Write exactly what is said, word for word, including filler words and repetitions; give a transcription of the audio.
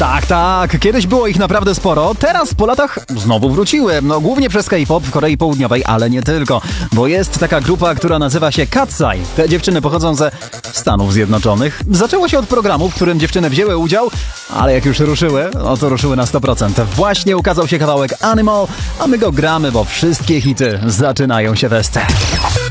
Tak, tak, kiedyś było ich naprawdę sporo, teraz po latach znowu wróciły. No głównie przez K-pop w Korei Południowej, ale nie tylko. Bo jest taka grupa, która nazywa się Katseye. Te dziewczyny pochodzą ze Stanów Zjednoczonych. Zaczęło się od programu, w którym dziewczyny wzięły udział, ale jak już ruszyły, no to ruszyły na sto procent. Właśnie ukazał się kawałek Animal, a my go gramy, bo wszystkie hity zaczynają się w S C.